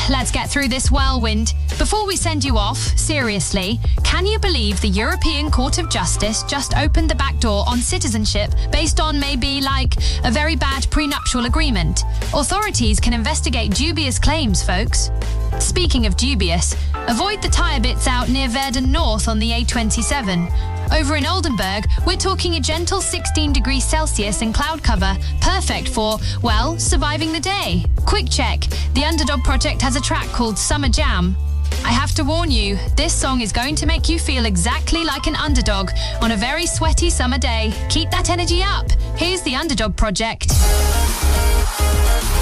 let's get through this whirlwind. Before we send you off, seriously, can you believe the European Court of Justice just opened the back door on citizenship based on maybe, like, a very bad prenuptial agreement? Authorities can investigate dubious claims, folks. Speaking of dubious, avoid the tyre bits out near Verden North on the A27. Over in Oldenburg, we're talking a gentle 16 degrees Celsius and cloud cover, perfect for, well, surviving the day. Quick check, the Underdog Project has a track called Summer Jam. I have to warn you, this song is going to make you feel exactly like an underdog on a very sweaty summer day. Keep that energy up. Here's the Underdog Project.